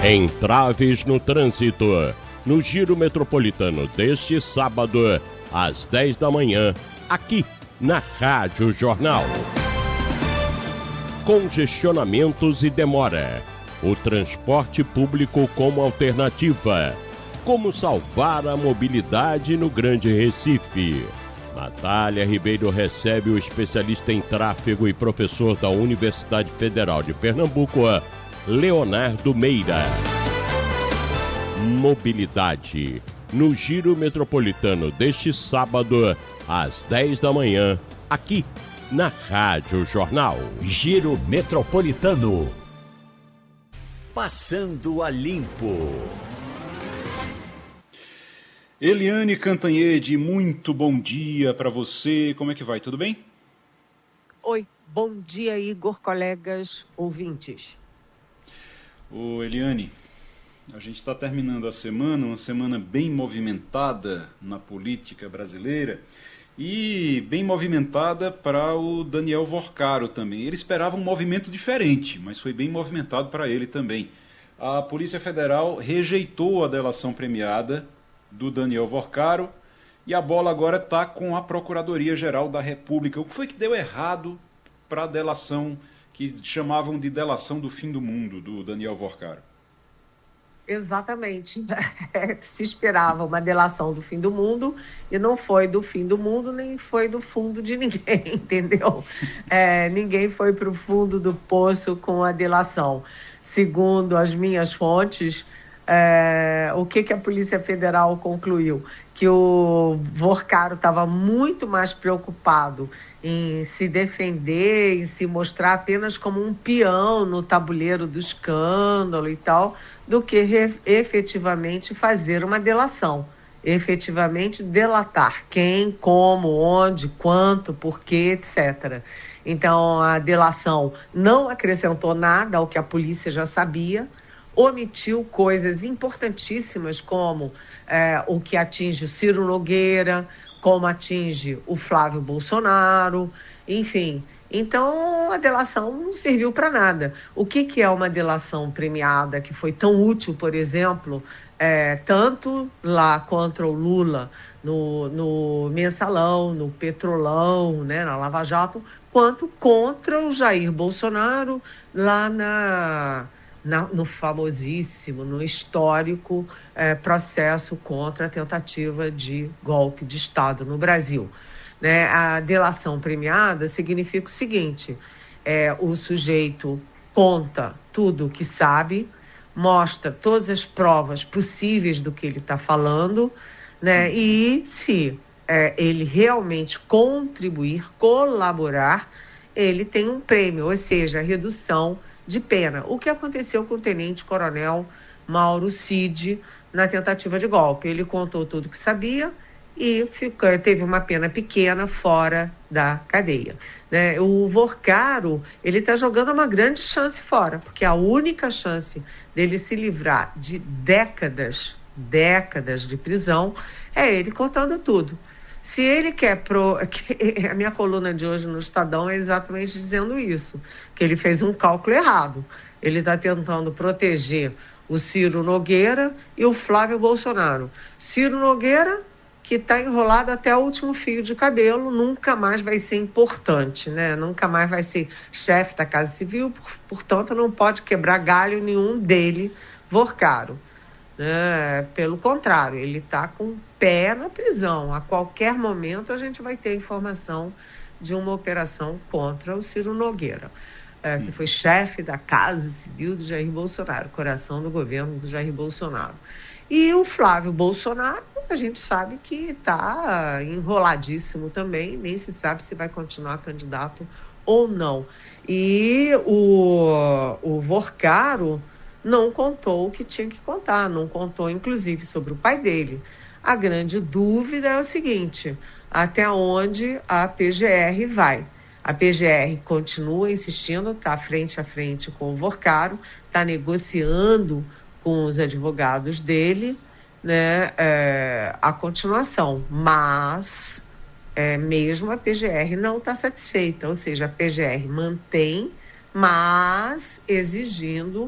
Entraves no trânsito, no Giro Metropolitano deste sábado, às 10 da manhã, aqui na Rádio Jornal. Congestionamentos e demora. O transporte público como alternativa. Como salvar a mobilidade no Grande Recife. Natália Ribeiro recebe o especialista em tráfego e professor da Universidade Federal de Pernambuco, Leonardo Meira. Mobilidade. No Giro Metropolitano deste sábado, às 10 da manhã, aqui na Rádio Jornal. Giro Metropolitano. Passando a limpo. Eliane Cantanhede, muito bom dia para você. Como é que vai? Tudo bem? Oi, bom dia, Igor, colegas, ouvintes. Ô, Eliane, a gente está terminando a semana, uma semana bem movimentada na política brasileira e bem movimentada para o Daniel Vorcaro também. Ele esperava um movimento diferente, mas foi bem movimentado para ele também. A Polícia Federal rejeitou a delação premiada do Daniel Vorcaro e a bola agora está com a Procuradoria-Geral da República. O que foi que deu errado para a delação que chamavam de delação do fim do mundo do Daniel Vorcaro? Exatamente. Se esperava uma delação do fim do mundo e não foi do fim do mundo, nem foi do fundo de ninguém, entendeu? Ninguém foi para o fundo do poço com a delação. Segundo as minhas fontes, o que a Polícia Federal concluiu? Que o Vorcaro estava muito mais preocupado em se defender, em se mostrar apenas como um peão no tabuleiro do escândalo e tal, do que efetivamente fazer uma delação, efetivamente delatar quem, como, onde, quanto, porquê, etc. Então, a delação não acrescentou nada ao que a polícia já sabia, omitiu coisas importantíssimas como o que atinge o Ciro Nogueira, como atinge o Flávio Bolsonaro, enfim. Então, a delação não serviu para nada. O que é uma delação premiada que foi tão útil, por exemplo, tanto lá contra o Lula no Mensalão, no Petrolão, né, na Lava Jato, quanto contra o Jair Bolsonaro lá no famosíssimo, no histórico processo contra a tentativa de golpe de Estado no Brasil. Né? A delação premiada significa o seguinte: o sujeito conta tudo o que sabe, mostra todas as provas possíveis do que ele está falando, né? E se ele realmente contribuir, colaborar, ele tem um prêmio, ou seja, a redução de pena. O que aconteceu com o tenente-coronel Mauro Cid na tentativa de golpe? Ele contou tudo que sabia e teve uma pena pequena fora da cadeia. Né? O Vorcaro, ele está jogando uma grande chance fora, porque a única chance dele se livrar de décadas de prisão é ele contando tudo. Se ele quer... A minha coluna de hoje no Estadão é exatamente dizendo isso, que ele fez um cálculo errado. Ele está tentando proteger o Ciro Nogueira e o Flávio Bolsonaro. Ciro Nogueira, que está enrolado até o último fio de cabelo, nunca mais vai ser importante, né? Nunca mais vai ser chefe da Casa Civil, portanto não pode quebrar galho nenhum dele, Vorcaro. Pelo contrário, ele está com o pé na prisão. A qualquer momento a gente vai ter informação de uma operação contra o Ciro Nogueira, que foi chefe da Casa Civil do Jair Bolsonaro, coração do governo do Jair Bolsonaro. E o Flávio Bolsonaro, a gente sabe que está enroladíssimo também, nem se sabe se vai continuar candidato ou não. E o Vorcaro não contou o que tinha que contar, não contou, inclusive, sobre o pai dele. A grande dúvida é o seguinte: até onde a PGR vai? A PGR continua insistindo, está frente a frente com o Vorcaro, está negociando com os advogados dele, né, a continuação, mas mesmo a PGR não está satisfeita, ou seja, a PGR mantém, mas exigindo